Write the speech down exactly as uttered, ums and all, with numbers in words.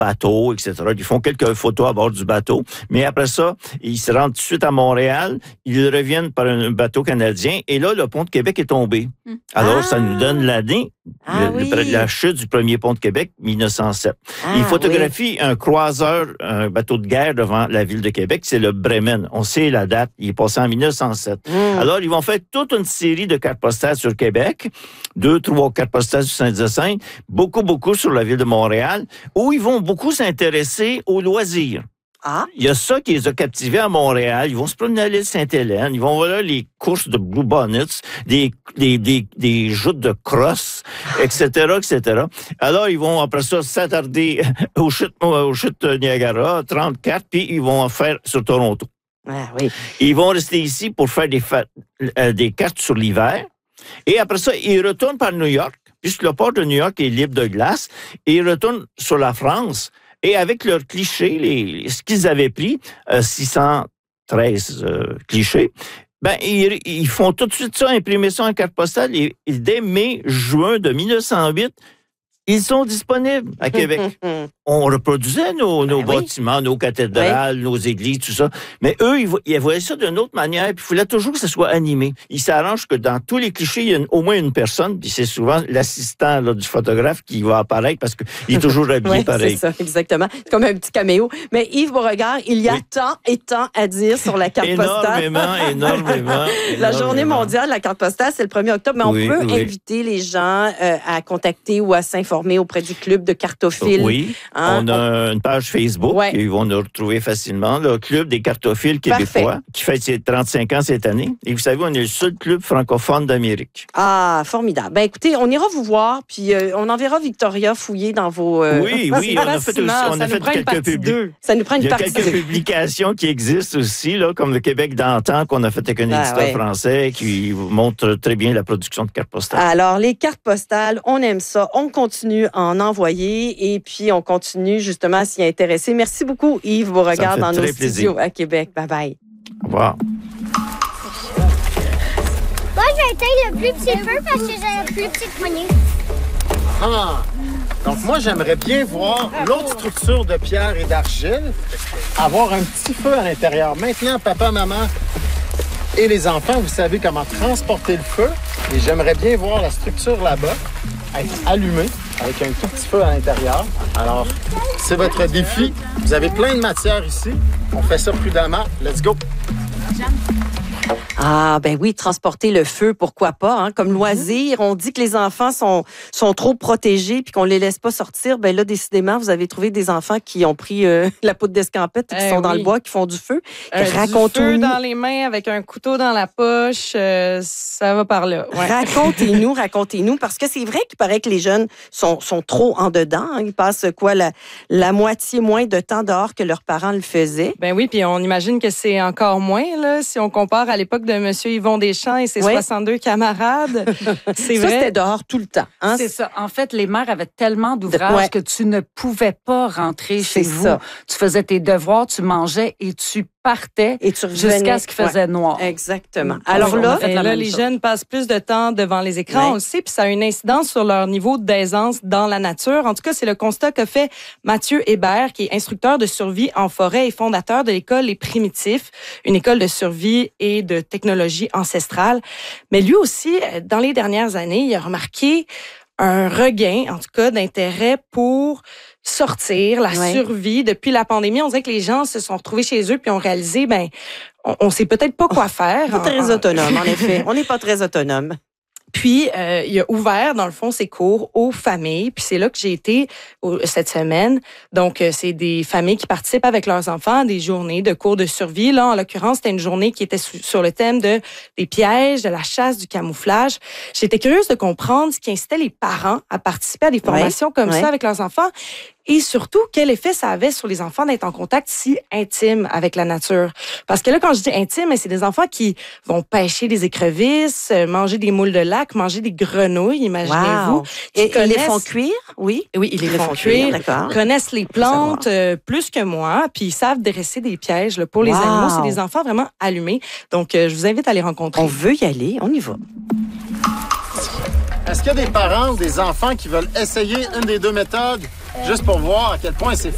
bateau, et cetera. Ils font quelques photos à bord du bateau. Mais après ça, ils se rendent tout de suite à Montréal. Ils reviennent par un bateau canadien. Et là, le pont de Québec est tombé. Alors, ah. ça nous donne l'année, ah, le, oui. le, la chute du premier pont de Québec, mille neuf cent sept. Ah, il photographie oui. un croiseur, un bateau de guerre devant la ville de Québec. C'est le Bremen. On sait la date. Il est passé en mille neuf cent sept. Mm. Alors, ils vont faire toute une série de cartes postales sur Québec. Deux, trois cartes postales sur Saint-Hyacinthe. Beaucoup, beaucoup sur la ville de Montréal, où ils vont beaucoup s'intéresser aux loisirs. Ah. Il y a ça qui les a captivés à Montréal. Ils vont se promener à l'île Sainte-Hélène. Ils vont voir les courses de Blue Bonnets, des, des, des, des joutes de crosse, et cetera, et cetera. Alors, ils vont, après ça, s'attarder aux chutes, aux chutes Niagara, trente-quatre, puis ils vont en faire sur Toronto. Ah, oui. Ils vont rester ici pour faire des, fa- euh, des cartes sur l'hiver. Et après ça, ils retournent par New York, puisque le port de New York est libre de glace, et ils retournent sur la France. Et avec leurs clichés, les, ce qu'ils avaient pris, euh, six cent treize euh, clichés, ben ils, ils font tout de suite ça, imprimer ça en carte postale. Et, et dès mai, juin de mille neuf cent huit, ils sont disponibles à Québec. On reproduisait nos, nos ben bâtiments, oui. nos cathédrales, oui. nos églises, tout ça. Mais eux, ils, ils voyaient ça d'une autre manière. Puis il fallait toujours que ça soit animé. Ils s'arrangent que dans tous les clichés, il y a une, au moins une personne, puis c'est souvent l'assistant là, du photographe qui va apparaître parce qu'il est toujours habillé oui, pareil. C'est ça, exactement. C'est comme un petit caméo. Mais Yves Beauregard, il y a oui. tant et tant à dire sur la carte postale. Énormément, énormément. La journée mondiale de la carte postale, c'est le premier octobre, mais on oui, peut oui. inviter les gens euh, à contacter ou à s'informer auprès du club de cartophiles. Oui, hein? On a une page Facebook, ouais. ils vont nous retrouver facilement, le Club des cartophiles québécois, Parfait. Qui fête ses trente-cinq ans cette année. Et vous savez, on est le seul club francophone d'Amérique. Ah, formidable. Ben écoutez, on ira vous voir, puis euh, on enverra Victoria fouiller dans vos... Euh... Oui, oui, on a fait, aussi, on a fait quelques publications. Ça nous prend une Il y a partie quelques deux. publications qui existent aussi, là, comme le Québec d'antan, qu'on a fait avec un ah, éditeur ouais. français qui montre très bien la production de cartes postales. Alors, les cartes postales, on aime ça. On continue à en envoyer et puis on continue justement à s'y intéresser. Merci beaucoup, Yves Beauregard, dans nos plaisir. studios à Québec. Bye-bye. Au revoir. Moi, je vais éteindre le plus petit feu parce que j'ai la plus petite poignée. Ah! Donc, moi, j'aimerais bien voir l'autre structure de pierre et d'argile avoir un petit feu à l'intérieur. Maintenant, papa, maman et les enfants, vous savez comment transporter le feu. Et j'aimerais bien voir la structure là-bas être allumée avec un tout petit feu à l'intérieur. Alors, c'est votre défi. Vous avez plein de matière ici. On fait ça prudemment. Let's go! Ah, ben oui, transporter le feu, pourquoi pas, hein? Comme loisir. On dit que les enfants sont, sont trop protégés puis qu'on les laisse pas sortir. Ben là, décidément, vous avez trouvé des enfants qui ont pris euh, la poudre d'escampette et qui euh, sont oui. dans le bois, qui font du feu. Euh, Raconte-nous. Du feu dans les mains avec un couteau dans la poche, euh, ça va par là. Ouais. Racontez-nous, racontez-nous, parce que c'est vrai qu'il paraît que les jeunes sont, sont trop en dedans. Hein. Ils passent quoi, la, la moitié moins de temps dehors que leurs parents le faisaient. Ben oui, puis on imagine que c'est encore moins, là, si on compare à l'époque de M. Yvon Deschamps et ses oui. soixante-deux camarades. C'est ça, vrai. C'était dehors tout le temps. Hein? C'est ça. En fait, les mères avaient tellement d'ouvrages ouais. que tu ne pouvais pas rentrer chez vous. Ça. Tu faisais tes devoirs, tu mangeais et tu partais et tu jusqu'à ce qu'il faisait ouais. noir. Exactement. Alors là, et là les chose. jeunes passent plus de temps devant les écrans, ouais. on le sait, puis ça a une incidence sur leur niveau d'aisance dans la nature. En tout cas, c'est le constat qu'a fait Mathieu Hébert, qui est instructeur de survie en forêt et fondateur de l'école Les Primitifs, une école de survie et de technologie ancestrale. Mais lui aussi, dans les dernières années, il a remarqué un regain, en tout cas, d'intérêt pour sortir, la ouais. survie. Depuis la pandémie, on dirait que les gens se sont retrouvés chez eux puis ont réalisé, ben, on, on sait peut-être pas quoi faire. Pas très en, autonome, en effet. On n'est pas très autonome. Puis, euh, il a ouvert, dans le fond, ses cours aux familles. Puis c'est là que j'ai été au, cette semaine. Donc, euh, c'est des familles qui participent avec leurs enfants à des journées de cours de survie. Là, en l'occurrence, c'était une journée qui était su- sur le thème de, des pièges, de la chasse, du camouflage. J'étais curieuse de comprendre ce qui incitait les parents à participer à des formations ouais, comme ouais. ça avec leurs enfants. Et surtout, quel effet ça avait sur les enfants d'être en contact si intime avec la nature. Parce que là, quand je dis intime, c'est des enfants qui vont pêcher des écrevisses, manger des moules de lac, manger des grenouilles, imaginez-vous. Wow. Et ils les font cuire, oui? Oui, ils les, ils font, font cuire. cuire connaissent les plantes euh, plus que moi, puis ils savent dresser des pièges là, pour les wow. animaux. C'est des enfants vraiment allumés. Donc, euh, je vous invite à les rencontrer. On veut y aller, on y va. Est-ce qu'il y a des parents ou des enfants qui veulent essayer une des deux méthodes juste pour voir à quel point c'est